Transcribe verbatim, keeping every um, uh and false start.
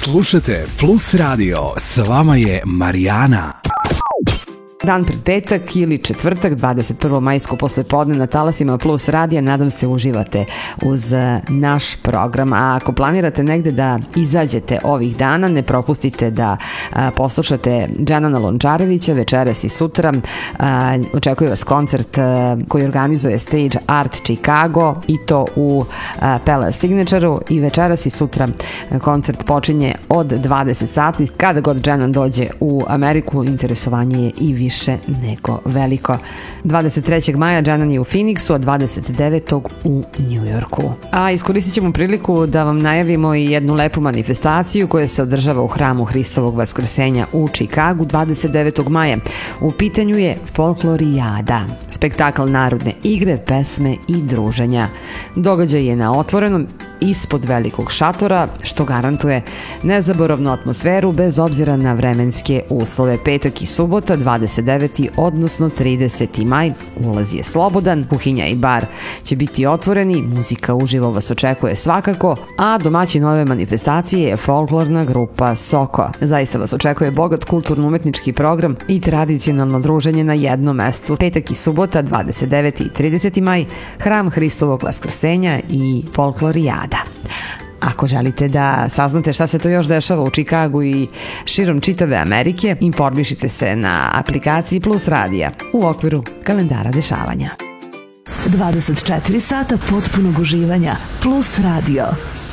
Slušajte Plus Radio, s vama je Marijana. Dan pred petak ili četvrtak, dvadeset prvo majsko poslepodne na talasima Plus radija. Nadam se uživate uz naš program. A ako planirate negde da izađete ovih dana, ne propustite da a, poslušate Dženana Lončarevića večeras i sutra. A, očekuje vas koncert a, koji organizuje Stage Art Chicago i to u a, Palace Signature-u, i večeras i sutra koncert počinje od dvadeset sati. Kada god Dženan dođe u Ameriku, interesovanje je i više nego veliko. dvadeset trećeg maja Dženan je u Phoenixu, a dvadeset devetog u Njujorku. A iskoristit ćemo priliku da vam najavimo i jednu lepu manifestaciju koja se održava u hramu Hristovog Vaskrsenja u Čikagu dvadeset devetog maja. U pitanju je Folklorijada, spektakl narodne igre, pesme i druženja. Događaj je na otvorenom ispod velikog šatora, što garantuje nezaboravnu atmosferu bez obzira na vremenske uslove. Petak i subota, dvadeset deveti odnosno trideseti maj, ulaz je slobodan, kuhinja i bar će biti otvoreni, muzika uživo vas očekuje svakako, a domaćin ove manifestacije je folklorna grupa Soko. Zaista vas očekuje bogat kulturno-umetnički program i tradicionalno druženje na jednom mestu. Petak i subota, dvadeset deveti i trideseti maj, hram Hristovog Vaskrsenja i Folklorijada. Ako želite da saznate šta se to još dešava u Čikagu i širom čitave Amerike, informišite se na aplikaciji Plus radija u okviru kalendara dešavanja. dvadeset četiri sata potpunog uživanja. Plus radio.